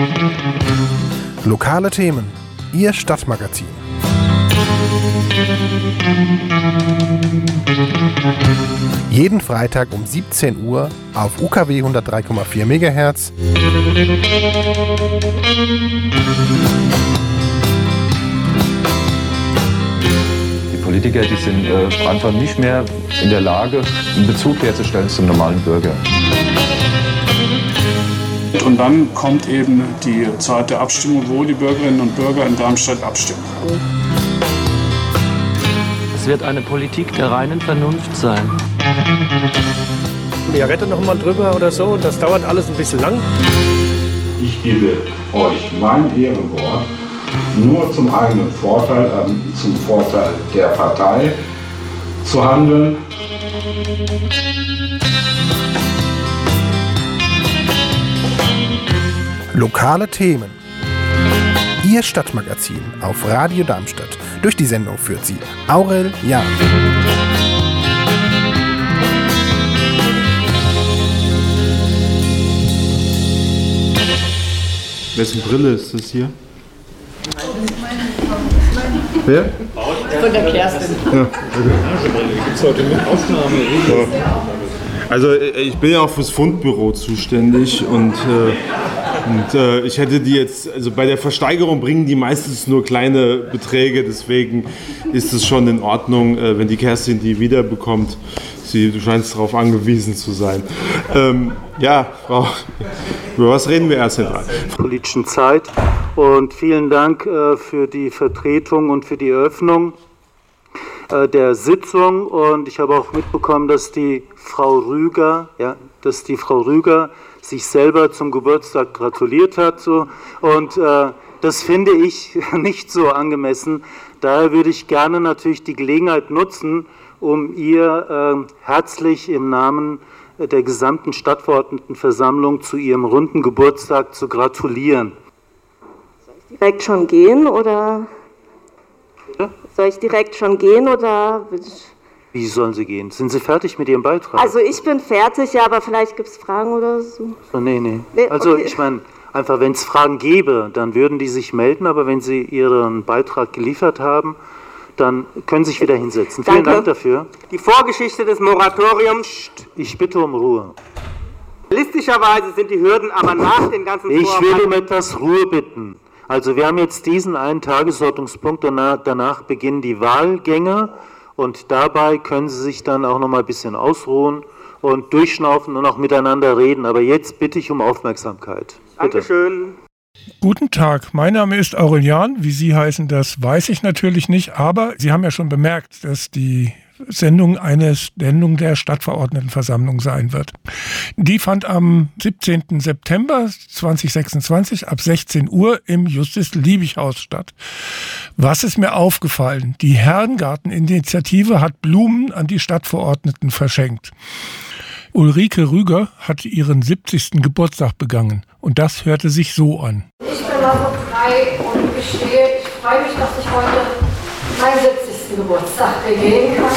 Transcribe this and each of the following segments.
Lokale Themen, Ihr Stadtmagazin. Jeden Freitag um 17 Uhr auf UKW 103,4 MHz. Die Politiker, die sind einfach nicht mehr in der Lage, einen Bezug herzustellen zum normalen Bürger. Und dann kommt eben die Zeit der Abstimmung, wo die Bürgerinnen und Bürger in Darmstadt abstimmen. Es wird eine Politik der reinen Vernunft sein. Ja, rette noch mal drüber oder so, das dauert alles ein bisschen lang. Ich gebe euch mein Ehrenwort, nur zum eigenen Vorteil, zum Vorteil der Partei zu handeln. Lokale Themen. Ihr Stadtmagazin auf Radio Darmstadt. Durch die Sendung führt sie Aurel Jahn. Wessen Brille ist das hier? Wer? Von der Kerstin. Ja, gibt's heute mit Aufnahme? Ja. Also ich bin ja auch fürs Fundbüro zuständig und ich hätte die jetzt, also bei der Versteigerung bringen die meistens nur kleine Beträge, deswegen ist es schon in Ordnung, wenn die Kerstin die wiederbekommt. Du scheinst darauf angewiesen zu sein. Ja, Frau, über was reden wir erst einmal? Politischen Zeit und vielen Dank für die Vertretung und für die Eröffnung der Sitzung, und ich habe auch mitbekommen, dass die Frau Rüger sich selber zum Geburtstag gratuliert hat, so, und das finde ich nicht so angemessen. Daher würde ich gerne natürlich die Gelegenheit nutzen, um ihr herzlich im Namen der gesamten Stadtverordnetenversammlung zu ihrem runden Geburtstag zu gratulieren. Soll ich direkt schon gehen oder? Bitte? Soll ich direkt schon gehen oder? Wie sollen Sie gehen? Sind Sie fertig mit Ihrem Beitrag? Also ich bin fertig, ja, aber vielleicht gibt es Fragen oder so. Nee. Also okay. Ich meine, einfach wenn es Fragen gäbe, dann würden die sich melden, aber wenn Sie Ihren Beitrag geliefert haben, dann können Sie sich wieder hinsetzen. Danke. Vielen Dank dafür. Die Vorgeschichte des Moratoriums. Ich bitte um Ruhe. Realistischerweise sind die Hürden aber nach den ganzen Ich will um etwas Ruhe bitten. Also wir haben jetzt diesen einen Tagesordnungspunkt, danach beginnen die Wahlgänge und dabei können Sie sich dann auch noch mal ein bisschen ausruhen und durchschnaufen und auch miteinander reden. Aber jetzt bitte ich um Aufmerksamkeit. Bitte. Dankeschön. Guten Tag, mein Name ist Aurel Jahn. Wie Sie heißen, das weiß ich natürlich nicht, aber Sie haben ja schon bemerkt, dass die Sendung eine Sendung der Stadtverordnetenversammlung sein wird. Die fand am 17. September 2026 ab 16 Uhr im Justus-Liebig-Haus statt. Was ist mir aufgefallen? Die Herrengarten-Initiative hat Blumen an die Stadtverordneten verschenkt. Ulrike Rüger hat ihren 70. Geburtstag begangen und das hörte sich so an. Ich bin noch frei und gestehe, ich freue mich, dass ich heute meinen 70. Geburtstag begehen kann.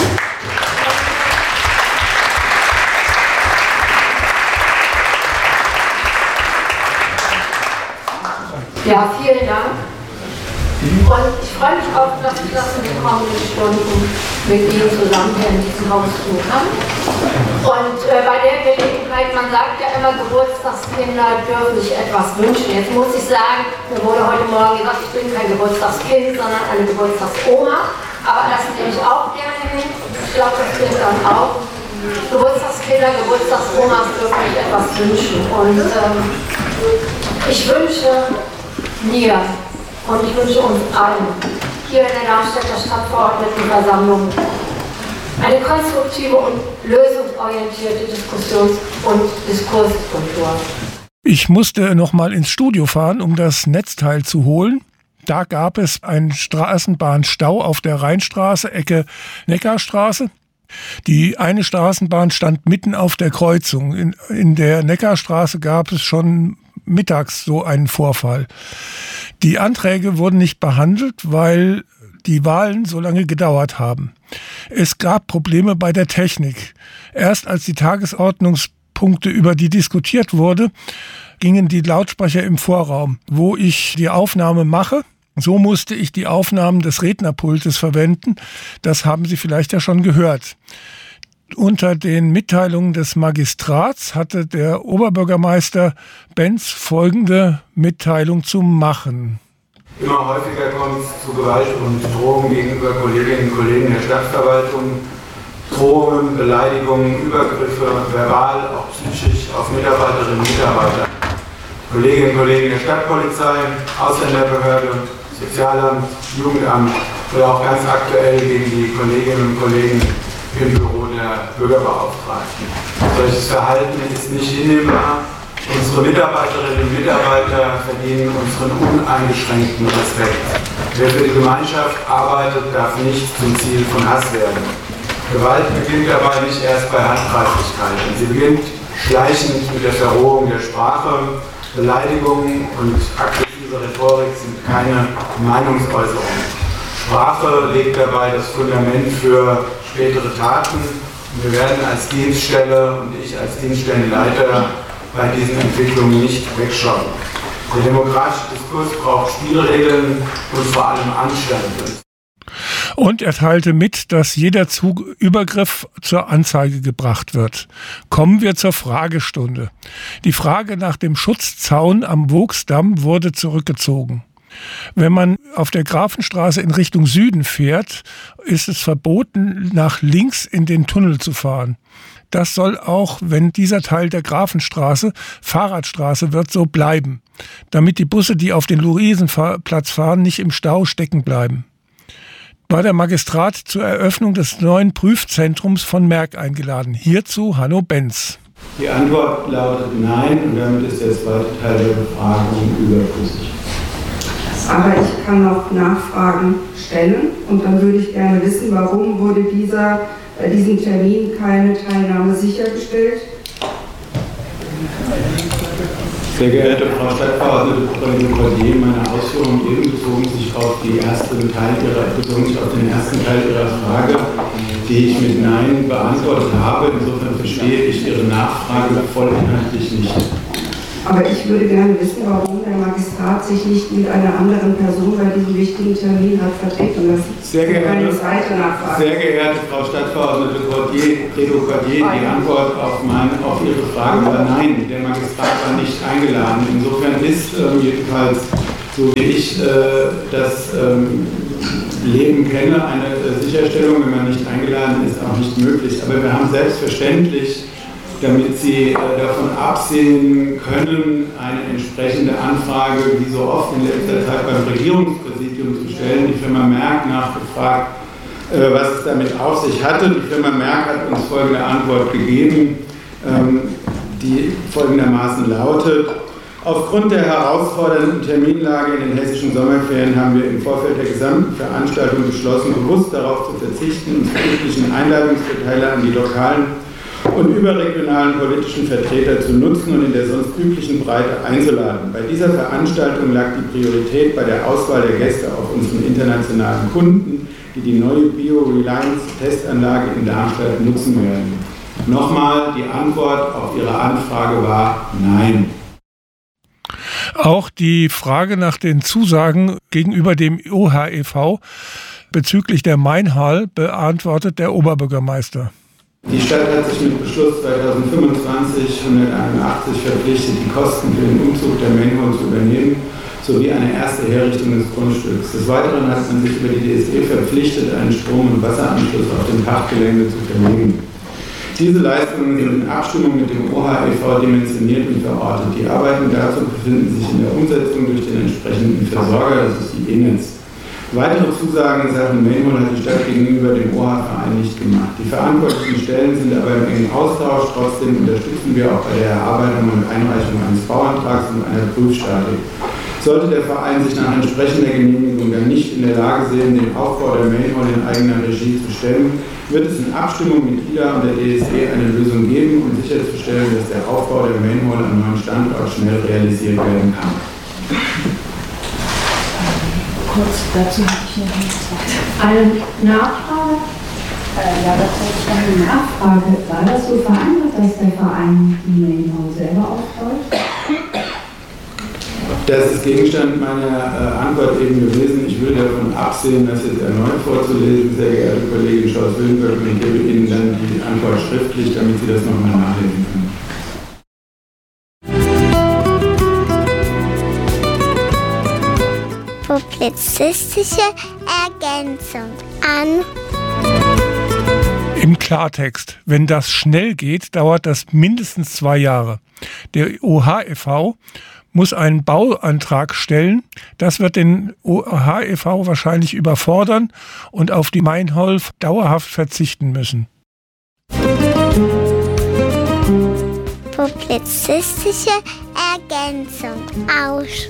Ja, vielen Dank. Und ich freue mich auch, dass ich das in den kommenden Stunden mit Ihnen zusammen hier in diesem Haus tun kann. Und bei der Gelegenheit, man sagt ja immer, Geburtstagskinder dürfen sich etwas wünschen. Jetzt muss ich sagen, mir wurde heute Morgen gesagt, ich bin kein Geburtstagskind, sondern eine Geburtstagsoma. Aber das nehme ich auch gerne hin. Ich glaube, das stimmt dann auch. Geburtstagskinder, Geburtstagsomas dürfen sich etwas wünschen. Und ich wünsche mir und ich wünsche uns allen hier in der Darmstädter Stadtverordnetenversammlung eine konstruktive und lösungsorientierte Diskussions- und Diskurskultur. Ich musste noch mal ins Studio fahren, um das Netzteil zu holen. Da gab es einen Straßenbahnstau auf der Rheinstraße, Ecke Neckarstraße. Die eine Straßenbahn stand mitten auf der Kreuzung. In der Neckarstraße gab es schon mittags so einen Vorfall. Die Anträge wurden nicht behandelt, weil die Wahlen so lange gedauert haben. Es gab Probleme bei der Technik. Erst als die Tagesordnungspunkte, über die diskutiert wurde, gingen die Lautsprecher im Vorraum. Wo ich die Aufnahme mache, so musste ich die Aufnahmen des Rednerpultes verwenden. Das haben Sie vielleicht ja schon gehört. Unter den Mitteilungen des Magistrats hatte der Oberbürgermeister Benz folgende Mitteilung zu machen. Immer häufiger kommt es zu Gewalt und Drohungen gegenüber Kolleginnen und Kollegen der Stadtverwaltung. Drohungen, Beleidigungen, Übergriffe, verbal, auch psychisch auf Mitarbeiterinnen und Mitarbeiter. Kolleginnen und Kollegen der Stadtpolizei, Ausländerbehörde, Sozialamt, Jugendamt oder auch ganz aktuell gegen die Kolleginnen und Kollegen im Büro der Bürgerbeauftragten. Solches Verhalten ist nicht hinnehmbar. Unsere Mitarbeiterinnen und Mitarbeiter verdienen unseren uneingeschränkten Respekt. Wer für die Gemeinschaft arbeitet, darf nicht zum Ziel von Hass werden. Gewalt beginnt dabei nicht erst bei Handgreiflichkeiten. Sie beginnt schleichend mit der Verrohung der Sprache. Beleidigungen und aggressive Rhetorik sind keine Meinungsäußerungen. Sprache legt dabei das Fundament für spätere Taten. Wir werden als Dienststelle und ich als Dienststellenleiter bei diesen Entwicklungen nicht wegschauen. Der demokratische Diskurs braucht Spielregeln und vor allem Anstand. Und er teilte mit, dass jeder Übergriff zur Anzeige gebracht wird. Kommen wir zur Fragestunde. Die Frage nach dem Schutzzaun am Vogtsdamm wurde zurückgezogen. Wenn man auf der Grafenstraße in Richtung Süden fährt, ist es verboten, nach links in den Tunnel zu fahren. Das soll auch, wenn dieser Teil der Grafenstraße Fahrradstraße wird, so bleiben, damit die Busse, die auf den Luisenplatz fahren, nicht im Stau stecken bleiben. War der Magistrat zur Eröffnung des neuen Prüfzentrums von Merck eingeladen. Hierzu Hanno Benz. Die Antwort lautet nein und damit ist der zweite Teil der Befragung überflüssig. Aber ich kann noch Nachfragen stellen und dann würde ich gerne wissen, warum wurde diesem Termin keine Teilnahme sichergestellt? Sehr geehrte Frau Stadtverordnete Cordier, meine Ausführungen eben bezogen sich auf den ersten Teil Ihrer Frage, die ich mit Nein beantwortet habe. Insofern verstehe ich Ihre Nachfrage vollinhaltlich nicht. Aber ich würde gerne wissen, warum der Magistrat sich nicht mit einer anderen Person bei diesem wichtigen Termin hat vertreten lassen. Sehr geehrte Frau Stadtverordnete Cordier, die Antwort auf Ihre Frage war nein. Der Magistrat war nicht eingeladen. Insofern ist jedenfalls, so wie ich das Leben kenne, eine Sicherstellung, wenn man nicht eingeladen ist, auch nicht möglich. Aber wir haben selbstverständlich, damit Sie davon absehen können, eine entsprechende Anfrage, wie so oft in letzter Zeit beim Regierungspräsidium zu stellen. Die Firma Merck nachgefragt, was es damit auf sich hatte. Die Firma Merck hat uns folgende Antwort gegeben, die folgendermaßen lautet: Aufgrund der herausfordernden Terminlage in den hessischen Sommerferien haben wir im Vorfeld der gesamten Veranstaltung beschlossen, bewusst darauf zu verzichten, uns die üblichen Einladungsverteiler an die lokalen und überregionalen politischen Vertreter zu nutzen und in der sonst üblichen Breite einzuladen. Bei dieser Veranstaltung lag die Priorität bei der Auswahl der Gäste auf unseren internationalen Kunden, die die neue Bio-Reliance-Testanlage in Darmstadt nutzen werden. Nochmal, die Antwort auf Ihre Anfrage war Nein. Auch die Frage nach den Zusagen gegenüber dem OHEV bezüglich der Mainhall beantwortet der Oberbürgermeister. Die Stadt hat sich mit Beschluss 2025-181 verpflichtet, die Kosten für den Umzug der Mainhall zu übernehmen, sowie eine erste Herrichtung des Grundstücks. Des Weiteren hat man sich über die DSE verpflichtet, einen Strom- und Wasseranschluss auf dem Pachtgelände zu verlegen. Diese Leistungen sind in Abstimmung mit dem OHEV dimensioniert und verortet. Die Arbeiten dazu befinden sich in der Umsetzung durch den entsprechenden Versorger, das ist die E-Netz. Weitere Zusagen in Sachen Mainhall hat die Stadt gegenüber dem OHA-Verein nicht gemacht. Die verantwortlichen Stellen sind aber im engen Austausch. Trotzdem unterstützen wir auch bei der Erarbeitung und Einreichung eines Bauantrags und einer Prüfstatik. Sollte der Verein sich nach entsprechender Genehmigung dann nicht in der Lage sehen, den Aufbau der Mainhall in eigener Regie zu stemmen, wird es in Abstimmung mit IDA und der DSE eine Lösung geben, um sicherzustellen, dass der Aufbau der Mainhall am neuen Standort schnell realisiert werden kann. Kurz dazu habe ich noch nichts gesagt. Eine Nachfrage? Ja, das ist eine Nachfrage. War das so vereinbart, dass der Verein die Mainhall selber aufbaut? Das ist Gegenstand meiner Antwort eben gewesen. Ich würde davon absehen, das jetzt erneut vorzulesen, sehr geehrte Kollegin Scholz-Willenberg, und ich gebe Ihnen dann die Antwort schriftlich, damit Sie das nochmal nachlesen können. Publizistische Ergänzung an. Im Klartext, wenn das schnell geht, dauert das mindestens 2 Jahre. Der OHFV muss einen Bauantrag stellen. Das wird den OHFV wahrscheinlich überfordern und auf die Meinholf dauerhaft verzichten müssen. Publizistische Ergänzung aus.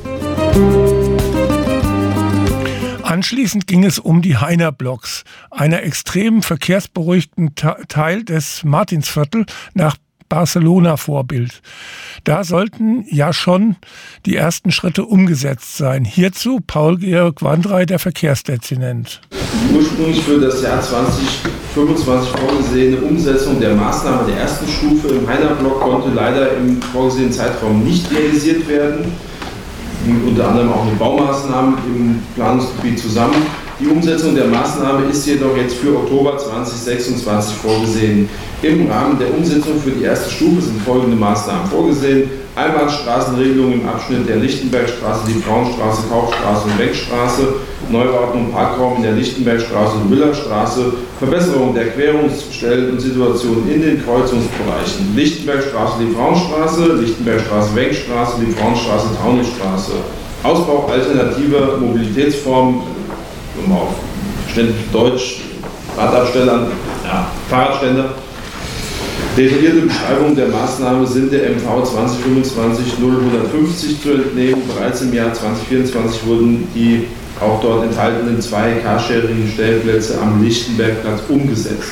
Anschließend ging es um die Heiner-Blocks, einer extrem verkehrsberuhigten Teil des Martinsviertel nach Barcelona-Vorbild. Da sollten ja schon die ersten Schritte umgesetzt sein. Hierzu Paul-Georg Wandrey, der Verkehrsdezernent. Ursprünglich für das Jahr 2025 vorgesehene Umsetzung der Maßnahme der ersten Stufe im Heiner-Block konnte leider im vorgesehenen Zeitraum nicht realisiert werden. Unter anderem auch mit Baumaßnahmen im Planungsgebiet zusammen. Die Umsetzung der Maßnahme ist jedoch jetzt für Oktober 2026 vorgesehen. Im Rahmen der Umsetzung für die erste Stufe sind folgende Maßnahmen vorgesehen: Einbahnstraßenregelung im Abschnitt der Lichtenbergstraße, die Frauenstraße, Kaufstraße und Beckstraße, Neubauten und Parkraum in der Lichtenbergstraße und Müllerstraße, Verbesserung der Querungsstellen und Situationen in den Kreuzungsbereichen, Lichtenbergstraße, die Frauenstraße, Lichtenbergstraße, Beckstraße, die Frauenstraße, Taunusstraße, Ausbau alternativer Mobilitätsformen, auf ständig Deutsch, Radabstellern, Fahrradständer. Detaillierte Beschreibungen der Maßnahme sind der MV 2025-0150 zu entnehmen. Bereits im Jahr 2024 wurden die auch dort enthaltenen 2 Carsharing-Stellplätze am Lichtenbergplatz umgesetzt.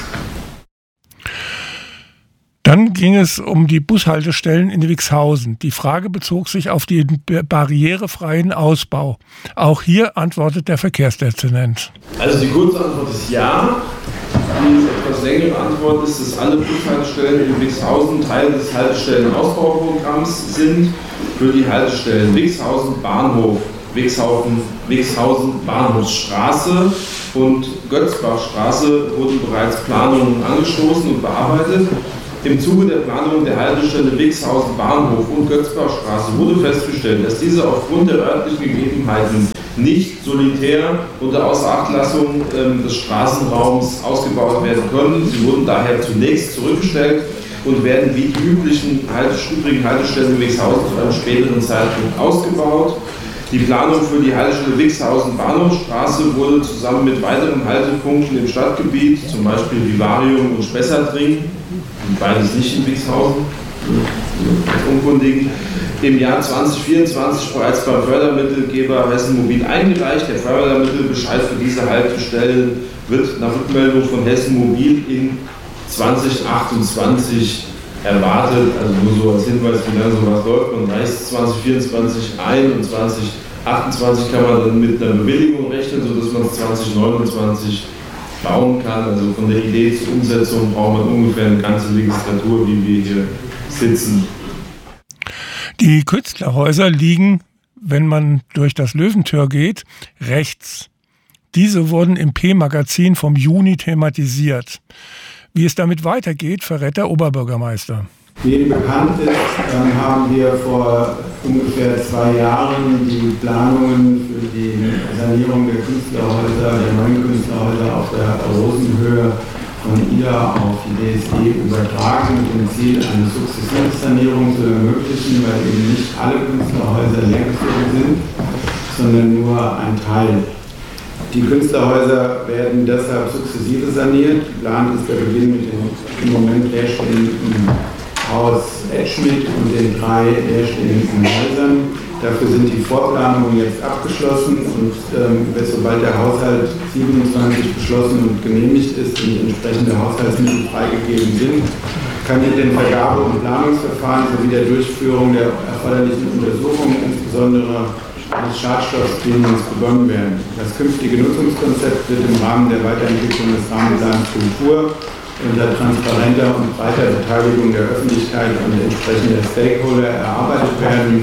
Dann ging es um die Bushaltestellen in Wixhausen. Die Frage bezog sich auf den barrierefreien Ausbau. Auch hier antwortet der Verkehrsdezernent. Also die kurze Antwort ist ja. Die etwas längere Antwort ist, dass alle Bushaltestellen in Wixhausen Teil des Haltestellenausbauprogramms sind. Für die Haltestellen Wixhausen Bahnhof, Wixhausen Bahnhofsstraße und Götzbachstraße wurden bereits Planungen angestoßen und bearbeitet. Im Zuge der Planung der Haltestelle Wixhausen Bahnhof und Götzbachstraße wurde festgestellt, dass diese aufgrund der örtlichen Gegebenheiten nicht solitär unter Außerachtlassung des Straßenraums ausgebaut werden können. Sie wurden daher zunächst zurückgestellt und werden wie die übrigen Haltestellen in Wixhausen zu einem späteren Zeitpunkt ausgebaut. Die Planung für die Haltestelle Wixhausen Bahnhofsstraße wurde zusammen mit weiteren Haltepunkten im Stadtgebiet, zum Beispiel Vivarium und Spessartring, beides nicht in Wixhausen, Unkundigen, im Jahr 2024 bereits beim Fördermittelgeber Hessen Mobil eingereicht. Der Fördermittelbescheid für diese Haltestellen wird nach Rückmeldung von Hessen Mobil in 2028 erwartet. Also nur so als Hinweis, wie lange sowas läuft. Man reicht 2024 ein und 2028 kann man dann mit einer Bewilligung rechnen, sodass man es 2029 bauen kann. Also von der Idee zur Umsetzung braucht man ungefähr eine ganze Legislatur, wie wir hier sitzen. Die Künstlerhäuser liegen, wenn man durch das Löwentür geht, rechts. Diese wurden im P-Magazin vom Juni thematisiert. Wie es damit weitergeht, verrät der Oberbürgermeister. Wie Ihnen bekannt ist, haben wir vor ungefähr 2 Jahren die Planungen für die Sanierung der Künstlerhäuser, der neuen Künstlerhäuser auf der Rosenhöhe von Ida auf die DSG übertragen, mit dem Ziel, eine sukzessive Sanierung zu ermöglichen, weil eben nicht alle Künstlerhäuser leergezogen sind, sondern nur ein Teil. Die Künstlerhäuser werden deshalb sukzessive saniert. Geplant ist der Beginn mit dem im Moment leerstehenden Haus Edschmidt und den 3 leerstehenden Häusern. Dafür sind die Vorplanungen jetzt abgeschlossen und sobald der Haushalt 27 beschlossen und genehmigt ist und entsprechende Haushaltsmittel freigegeben sind, kann in den Vergabe- und Planungsverfahren sowie der Durchführung der erforderlichen Untersuchungen, insbesondere des Schadstoffscreenings, begonnen werden. Das künftige Nutzungskonzept wird im Rahmen der Weiterentwicklung des Rahmenplans Kultur unter transparenter und breiter Beteiligung der Öffentlichkeit und entsprechender Stakeholder erarbeitet werden.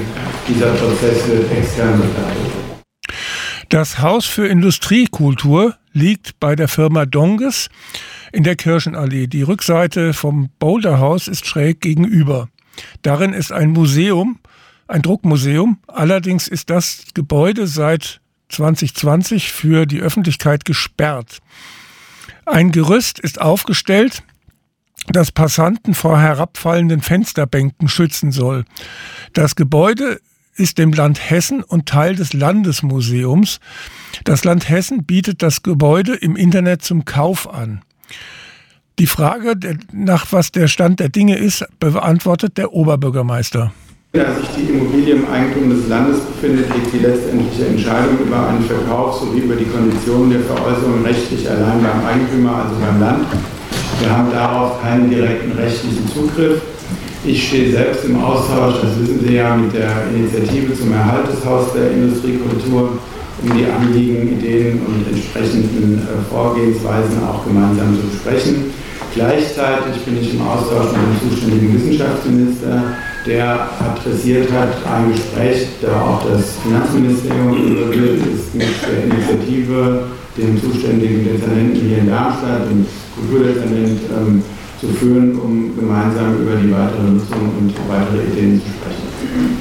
dieser Prozess wird extern begleitet. Das Haus für Industriekultur liegt bei der Firma Donges in der Kirchenallee. Die Rückseite vom Boulderhaus ist schräg gegenüber. Darin ist ein Museum, ein Druckmuseum. Allerdings ist das Gebäude seit 2020 für die Öffentlichkeit gesperrt. Ein Gerüst ist aufgestellt, das Passanten vor herabfallenden Fensterbänken schützen soll. Das Gebäude ist dem Land Hessen und Teil des Landesmuseums. Das Land Hessen bietet das Gebäude im Internet zum Kauf an. Die Frage, nach was der Stand der Dinge ist, beantwortet der Oberbürgermeister. Da sich die Immobilie im Eigentum des Landes befindet, liegt die letztendliche Entscheidung über einen Verkauf sowie über die Konditionen der Veräußerung rechtlich allein beim Eigentümer, also beim Land. Wir haben darauf keinen direkten rechtlichen Zugriff. Ich stehe selbst im Austausch, das wissen Sie ja, mit der Initiative zum Erhalt des Haus der Industriekultur, um die Anliegen, Ideen und entsprechenden Vorgehensweisen auch gemeinsam zu besprechen. Gleichzeitig bin ich im Austausch mit dem zuständigen Wissenschaftsminister, der adressiert hat, ein Gespräch, da auch das Finanzministerium involviert ist, mit der Initiative, dem zuständigen Dezernenten hier in Darmstadt, dem Kulturdezernent, zu führen, um gemeinsam über die weitere Nutzung und weitere Ideen zu sprechen.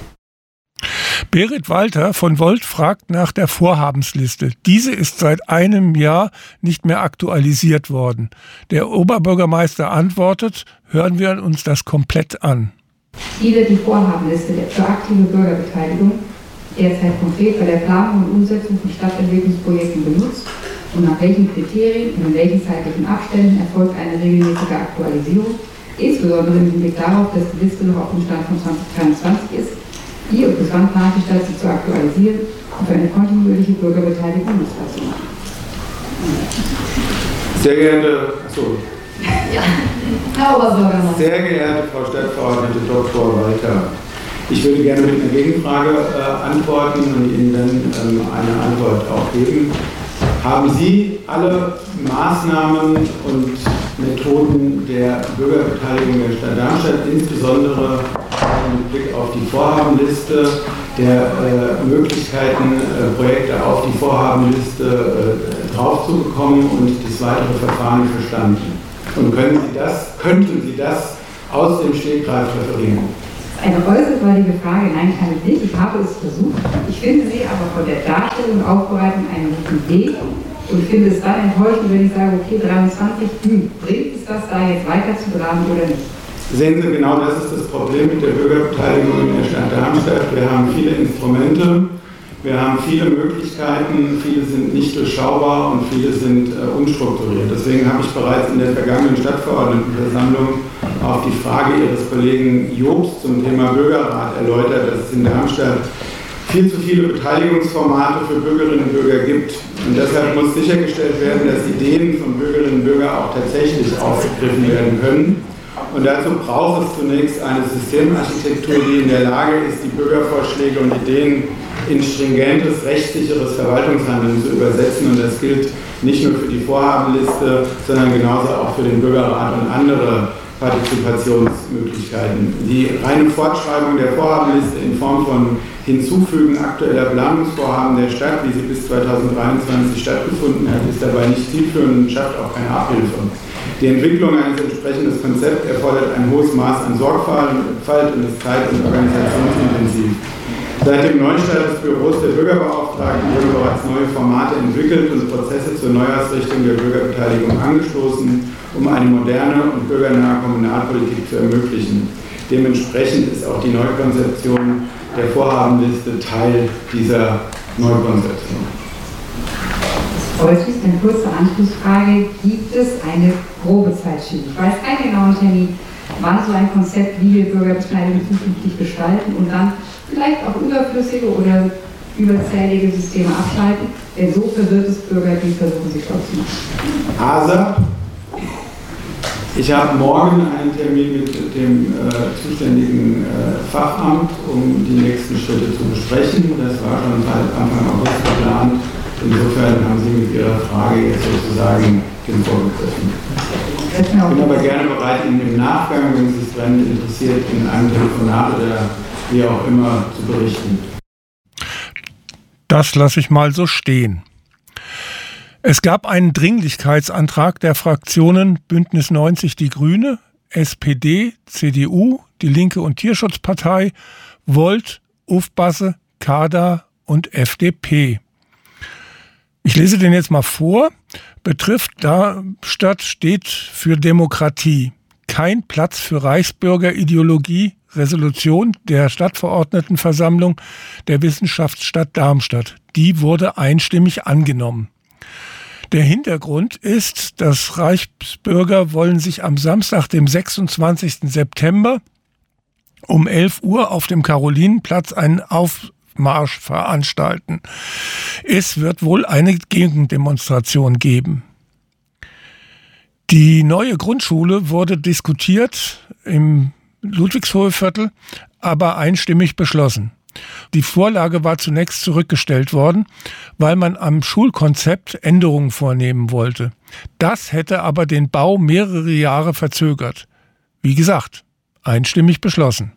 Berit Walter von Volt fragt nach der Vorhabensliste. Diese ist seit einem Jahr nicht mehr aktualisiert worden. Der Oberbürgermeister antwortet, hören wir uns das komplett an. Wie wird die Vorhabenliste für aktive Bürgerbeteiligung derzeit konkret bei der Planung und Umsetzung von Stadtentwicklungsprojekten benutzt und nach welchen Kriterien und in welchen zeitlichen Abständen erfolgt eine regelmäßige Aktualisierung, insbesondere im Hinblick darauf, dass die Liste noch auf dem Stand von 2023 ist, wie und bis wann plant die Stadt sie zu aktualisieren und für eine kontinuierliche Bürgerbeteiligung nutzbar zu machen. Sehr geehrte, sehr geehrte Frau Stadtverordnete Dr. Walter, ich würde gerne mit einer Gegenfrage antworten und Ihnen dann eine Antwort auch geben. Haben Sie alle Maßnahmen und Methoden der Bürgerbeteiligung der Stadt Darmstadt, insbesondere mit Blick auf die Vorhabenliste, der Möglichkeiten, Projekte auf die Vorhabenliste drauf zu bekommen und das weitere Verfahren verstanden? Und könnten Sie das aus dem Stegreif referieren? Eine äußerst Frage, nein, kann ich nicht. Ich habe es versucht. Ich finde sie aber von der Darstellung und Aufbereitung eine gute Idee und finde es dann enttäuschend, wenn ich sage, okay, 23, bringt es das da jetzt weiter zu graben oder nicht? Sehen Sie, genau das ist das Problem mit der Bürgerbeteiligung in der Stadt Darmstadt. Wir haben viele Instrumente, wir haben viele Möglichkeiten, viele sind nicht durchschaubar und viele sind unstrukturiert. Deswegen habe ich bereits in der vergangenen Stadtverordnetenversammlung auf die Frage Ihres Kollegen Jobst zum Thema Bürgerrat erläutert, dass es in Darmstadt viel zu viele Beteiligungsformate für Bürgerinnen und Bürger gibt. Und deshalb muss sichergestellt werden, dass Ideen von Bürgerinnen und Bürgern auch tatsächlich aufgegriffen werden können. Und dazu braucht es zunächst eine Systemarchitektur, die in der Lage ist, die Bürgervorschläge und Ideen in stringentes, rechtssicheres Verwaltungshandeln zu übersetzen. Und das gilt nicht nur für die Vorhabenliste, sondern genauso auch für den Bürgerrat und andere Partizipationsmöglichkeiten. Die reine Fortschreibung der Vorhabenliste in Form von Hinzufügen aktueller Planungsvorhaben der Stadt, wie sie bis 2023 stattgefunden hat, ist dabei nicht zielführend und schafft auch keine Abhilfe. Die Entwicklung eines entsprechenden Konzepts erfordert ein hohes Maß an Sorgfalt und ist zeit- und organisationsintensiv. Seit dem Neustart des Büros der Bürgerbeauftragten wurden bereits neue Formate entwickelt und Prozesse zur Neuausrichtung der Bürgerbeteiligung angestoßen, um eine moderne und bürgernahe Kommunalpolitik zu ermöglichen. Dementsprechend ist auch die Neukonzeption der Vorhabenliste Teil dieser Neukonzeption. Häufig eine kurze Anschlussfrage. Gibt es eine Probezeitschiene? Ich weiß keinen genauen Termin, wann so ein Konzept, wie wir Bürgerbeteiligung zukünftig gestalten und dann vielleicht auch überflüssige oder überzählige Systeme abschalten, denn so verwirrt es Bürger, die versuchen, sich dort zu machen. ASA. Ich habe morgen einen Termin mit dem zuständigen Fachamt, um die nächsten Schritte zu besprechen. Das war schon seit Anfang August geplant. Insofern haben Sie mit Ihrer Frage jetzt sozusagen den vorgegriffen. Ich bin aber gerne bereit, Ihnen im Nachgang, wenn Sie es brennend interessiert, in einem Telefonat oder wie auch immer zu berichten. Das lasse ich mal so stehen. Es gab einen Dringlichkeitsantrag der Fraktionen Bündnis 90 Die Grüne, SPD, CDU, Die Linke und Tierschutzpartei, Volt, Ufbasse, Kader und FDP. Ich lese den jetzt mal vor. Betrifft Darmstadt steht für Demokratie. Kein Platz für Reichsbürgerideologie. Resolution der Stadtverordnetenversammlung der Wissenschaftsstadt Darmstadt. Die wurde einstimmig angenommen. Der Hintergrund ist, dass Reichsbürger wollen sich am Samstag, dem 26. September um 11 Uhr auf dem Karolinenplatz einen Aufmarsch veranstalten. Es wird wohl eine Gegendemonstration geben. Die neue Grundschule wurde diskutiert im Ludwigshohe-Viertel, aber einstimmig beschlossen. Die Vorlage war zunächst zurückgestellt worden, weil man am Schulkonzept Änderungen vornehmen wollte. Das hätte aber den Bau mehrere Jahre verzögert. Wie gesagt, einstimmig beschlossen.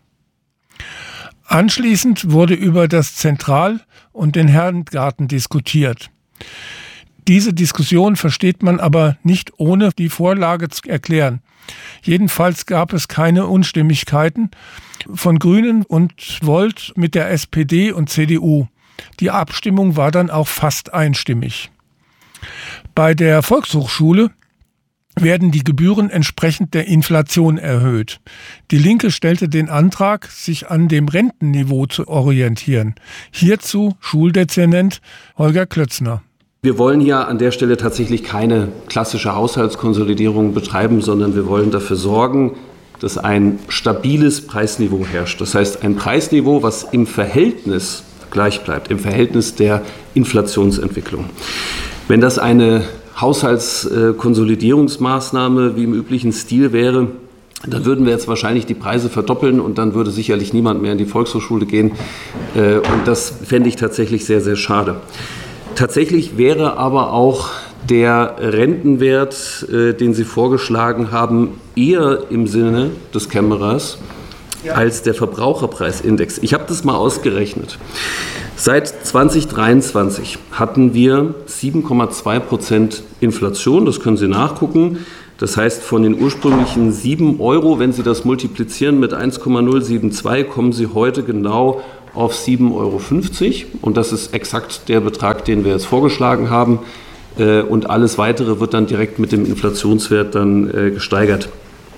Anschließend wurde über das Zentral- und den Herrengarten diskutiert. Diese Diskussion versteht man aber nicht ohne die Vorlage zu erklären. Jedenfalls gab es keine Unstimmigkeiten von Grünen und Volt mit der SPD und CDU. Die Abstimmung war dann auch fast einstimmig. Bei der Volkshochschule werden die Gebühren entsprechend der Inflation erhöht. Die Linke stellte den Antrag, sich an dem Rentenniveau zu orientieren. Hierzu Schuldezernent Holger Klötzner. Wir wollen ja an der Stelle tatsächlich keine klassische Haushaltskonsolidierung betreiben, sondern wir wollen dafür sorgen, dass ein stabiles Preisniveau herrscht. Das heißt, ein Preisniveau, was im Verhältnis gleich bleibt, im Verhältnis der Inflationsentwicklung. Wenn das eine Haushaltskonsolidierungsmaßnahme wie im üblichen Stil wäre, dann würden wir jetzt wahrscheinlich die Preise verdoppeln und dann würde sicherlich niemand mehr in die Volkshochschule gehen. Und das fände ich tatsächlich sehr, sehr schade. Tatsächlich wäre aber auch der Rentenwert, den Sie vorgeschlagen haben, eher im Sinne des Kämmerers als der Verbraucherpreisindex. Ich habe das mal ausgerechnet. Seit 2023 hatten wir 7,2% Inflation, das können Sie nachgucken. Das heißt, von den ursprünglichen 7 Euro, wenn Sie das multiplizieren mit 1,072, kommen Sie heute genau auf 7,50 Euro. Und das ist exakt der Betrag, den wir jetzt vorgeschlagen haben. Und alles Weitere wird dann direkt mit dem Inflationswert dann gesteigert.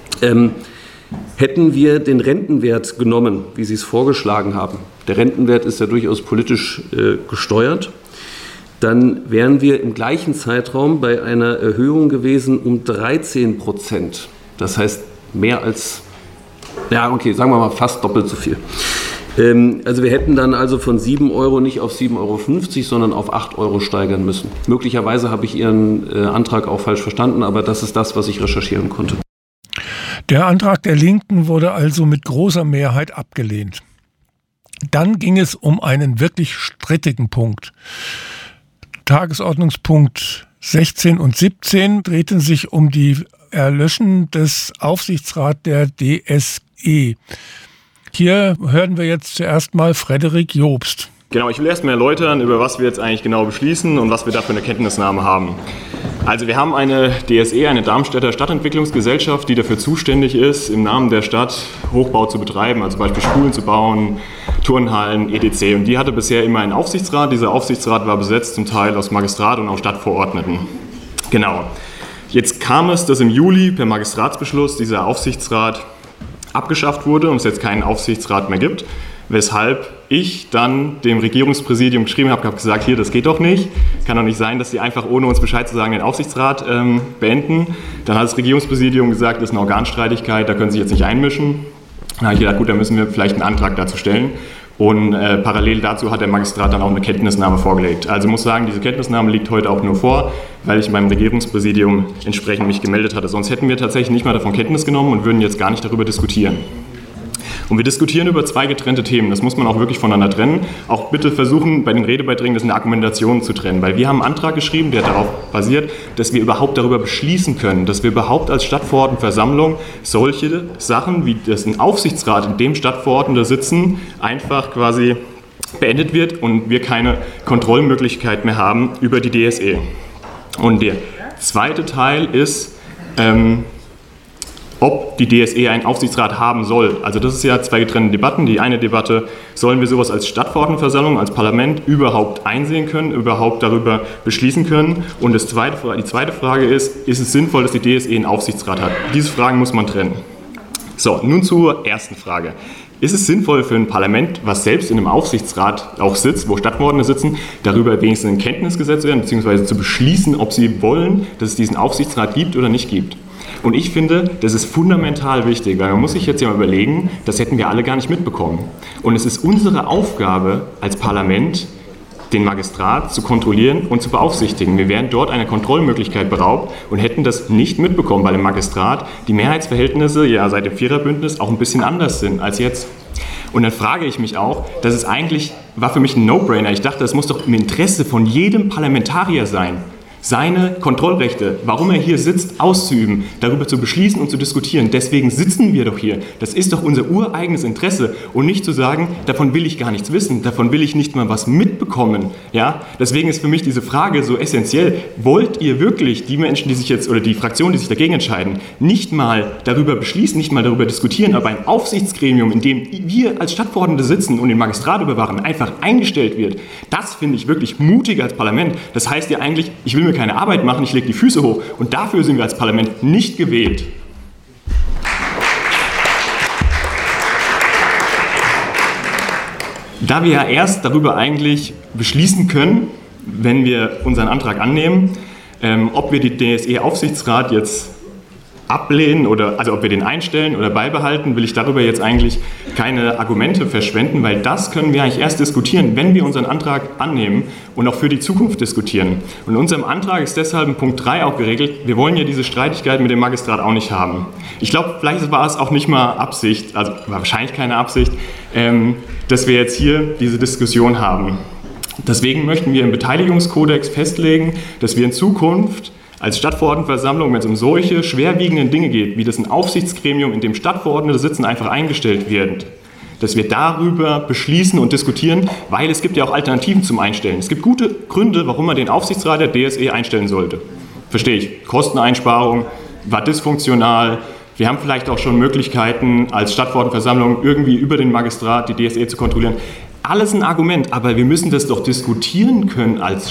Hätten wir den Rentenwert genommen, wie Sie es vorgeschlagen haben, der Rentenwert ist ja durchaus politisch gesteuert, dann wären wir im gleichen Zeitraum bei einer Erhöhung gewesen um 13%. Das heißt mehr als, ja okay, sagen wir mal fast doppelt so viel. Also wir hätten dann also von 7 Euro nicht auf 7,50 Euro, sondern auf 8 Euro steigern müssen. Möglicherweise habe ich Ihren Antrag auch falsch verstanden, aber das ist das, was ich recherchieren konnte. Der Antrag der Linken wurde also mit großer Mehrheit abgelehnt. Dann ging es um einen wirklich strittigen Punkt. Tagesordnungspunkt 16 und 17 drehten sich um die Erlöschen des Aufsichtsrats der DSE. Hier hören wir jetzt zuerst mal Frederik Jobst. Genau, ich will erst mal erläutern, über was wir jetzt eigentlich genau beschließen und was wir da für eine Kenntnisnahme haben. Also wir haben eine DSE, eine Darmstädter Stadtentwicklungsgesellschaft, die dafür zuständig ist, im Namen der Stadt Hochbau zu betreiben, also zum Beispiel Schulen zu bauen, Turnhallen, etc. Und die hatte bisher immer einen Aufsichtsrat. Dieser Aufsichtsrat war besetzt zum Teil aus Magistrat und auch Stadtverordneten. Genau. Jetzt kam es, dass im Juli per Magistratsbeschluss dieser Aufsichtsrat abgeschafft wurde und es jetzt keinen Aufsichtsrat mehr gibt, weshalb ich dann dem Regierungspräsidium geschrieben habe, gesagt, hier, das geht doch nicht, kann doch nicht sein, dass Sie einfach ohne uns Bescheid zu sagen den Aufsichtsrat beenden. Dann hat das Regierungspräsidium gesagt, das ist eine Organstreitigkeit, da können Sie sich jetzt nicht einmischen. Dann habe ich gedacht, gut, dann müssen wir vielleicht einen Antrag dazu stellen. Und parallel dazu hat der Magistrat dann auch eine Kenntnisnahme vorgelegt. Also muss sagen, diese Kenntnisnahme liegt heute auch nur vor, weil ich beim Regierungspräsidium entsprechend mich gemeldet hatte. Sonst hätten wir tatsächlich nicht mal davon Kenntnis genommen und würden jetzt gar nicht darüber diskutieren. Und wir diskutieren über zwei getrennte Themen. Das muss man auch wirklich voneinander trennen. Auch bitte versuchen, bei den Redebeiträgen das in der Argumentation zu trennen. Weil wir haben einen Antrag geschrieben, der darauf basiert, dass wir überhaupt darüber beschließen können, dass wir überhaupt als Stadtverordnetenversammlung solche Sachen, wie das ein Aufsichtsrat, in dem Stadtverordnete sitzen, einfach quasi beendet wird und wir keine Kontrollmöglichkeit mehr haben über die DSE. Und der zweite Teil ist, ob die DSE einen Aufsichtsrat haben soll. Also das ist ja zwei getrennte Debatten. Die eine Debatte, sollen wir sowas als Stadtverordnetenversammlung, als Parlament überhaupt einsehen können, überhaupt darüber beschließen können. Und die zweite Frage ist es sinnvoll, dass die DSE einen Aufsichtsrat hat? Diese Fragen muss man trennen. So, nun zur ersten Frage. Ist es sinnvoll für ein Parlament, was selbst in einem Aufsichtsrat auch sitzt, wo Stadtverordnete sitzen, darüber wenigstens in Kenntnis gesetzt werden, beziehungsweise zu beschließen, ob sie wollen, dass es diesen Aufsichtsrat gibt oder nicht gibt? Und ich finde, das ist fundamental wichtig, weil man muss sich jetzt ja mal überlegen, das hätten wir alle gar nicht mitbekommen. Und es ist unsere Aufgabe als Parlament, den Magistrat zu kontrollieren und zu beaufsichtigen. Wir wären dort einer Kontrollmöglichkeit beraubt und hätten das nicht mitbekommen, weil im Magistrat die Mehrheitsverhältnisse ja seit dem Viererbündnis auch ein bisschen anders sind als jetzt. Und dann frage ich mich auch, das ist eigentlich, war für mich ein No-Brainer. Ich dachte, das muss doch im Interesse von jedem Parlamentarier sein, seine Kontrollrechte, warum er hier sitzt, auszuüben, darüber zu beschließen und zu diskutieren. Deswegen sitzen wir doch hier. Das ist doch unser ureigenes Interesse und nicht zu sagen, davon will ich gar nichts wissen, davon will ich nicht mal was mitbekommen. Ja? Deswegen ist für mich diese Frage so essentiell. Wollt ihr wirklich die Menschen, die sich jetzt oder die Fraktionen, die sich dagegen entscheiden, nicht mal darüber beschließen, nicht mal darüber diskutieren, aber ein Aufsichtsgremium, in dem wir als Stadtverordnete sitzen und den Magistrat überwachen, einfach eingestellt wird? Das finde ich wirklich mutig als Parlament. Das heißt ja eigentlich, ich will mir keine Arbeit machen, ich lege die Füße hoch und dafür sind wir als Parlament nicht gewählt. Da wir ja erst darüber eigentlich beschließen können, wenn wir unseren Antrag annehmen, ob wir die DSE-Aufsichtsrat jetzt ablehnen oder also ob wir den einstellen oder beibehalten, will ich darüber jetzt eigentlich keine Argumente verschwenden, weil das können wir eigentlich erst diskutieren, wenn wir unseren Antrag annehmen und auch für die Zukunft diskutieren. Und in unserem Antrag ist deshalb in Punkt 3 auch geregelt, wir wollen ja diese Streitigkeit mit dem Magistrat auch nicht haben. Ich glaube, vielleicht war es auch nicht mal Absicht, also war wahrscheinlich keine Absicht, dass wir jetzt hier diese Diskussion haben. Deswegen möchten wir im Beteiligungskodex festlegen, dass wir in Zukunft als Stadtverordnetenversammlung, wenn es um solche schwerwiegenden Dinge geht, wie das ein Aufsichtsgremium, in dem Stadtverordnete sitzen, einfach eingestellt werden, dass wir darüber beschließen und diskutieren, weil es gibt ja auch Alternativen zum Einstellen. Es gibt gute Gründe, warum man den Aufsichtsrat der DSE einstellen sollte. Verstehe ich. Kosteneinsparung, war dysfunktional. Wir haben vielleicht auch schon Möglichkeiten, als Stadtverordnetenversammlung irgendwie über den Magistrat die DSE zu kontrollieren. Alles ein Argument, aber wir müssen das doch diskutieren können als